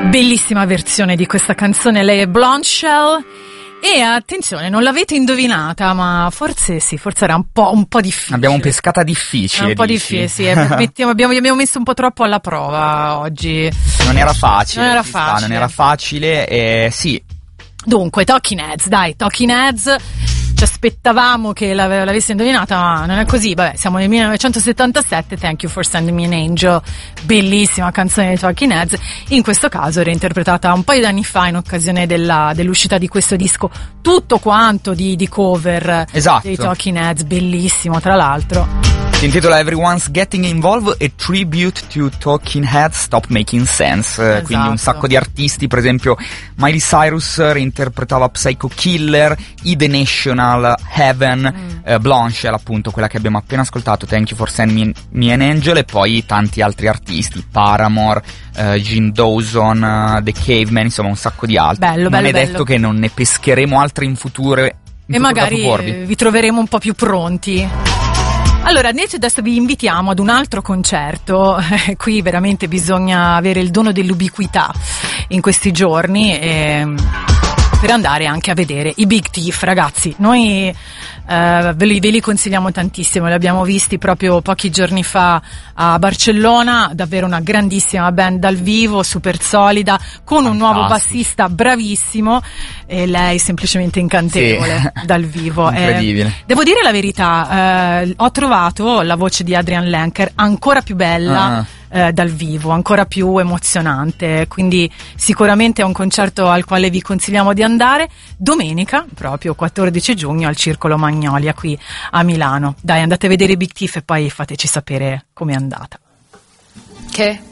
Bellissima versione di questa canzone, lei è Blonde Shell. E attenzione, non l'avete indovinata, ma forse sì, forse era un po' difficile. Abbiamo pescata difficile. Un po' difficile, sì. Abbiamo messo un po' troppo alla prova oggi. Non era facile. Non era facile, sì. Dunque, Talking Heads, dai, Talking Heads. Ci aspettavamo che l'avesse indovinata, ma non è così. Vabbè, siamo nel 1977, Thank You for Sending Me an Angel, bellissima canzone dei Talking Heads. In questo caso era interpretata un paio di anni fa in occasione dell'uscita di questo disco, tutto quanto di cover. Esatto. Dei Talking Heads, bellissimo tra l'altro. Si intitola Everyone's Getting Involved, a tribute to Talking Heads Stop Making Sense. Esatto. Quindi un sacco di artisti, per esempio Miley Cyrus reinterpretava Psycho Killer, I The National, Heaven, Blonde Shell, appunto quella che abbiamo appena ascoltato, Thank You for Sending Me an Angel, e poi tanti altri artisti, Paramore, Gene Dawson, The Caveman, insomma un sacco di altri. Non è detto che non ne pescheremo altri in futuro e magari vi troveremo un po' più pronti. Allora, invece adesso vi invitiamo ad un altro concerto. Qui veramente bisogna avere il dono dell'ubiquità in questi giorni per andare anche a vedere i Big Thief, ragazzi. Noi ve li consigliamo tantissimo, li abbiamo visti proprio pochi giorni fa a Barcellona, davvero una grandissima band dal vivo, super solida, con un nuovo bassista bravissimo e lei semplicemente incantevole dal vivo. Incredibile. Devo dire la verità, ho trovato la voce di Adrian Lenker ancora più bella dal vivo, ancora più emozionante, quindi sicuramente è un concerto al quale vi consigliamo di andare domenica, proprio 14 giugno al Circolo Magnolia qui a Milano. Dai, andate a vedere i Big Thief e poi fateci sapere com'è andata. Che?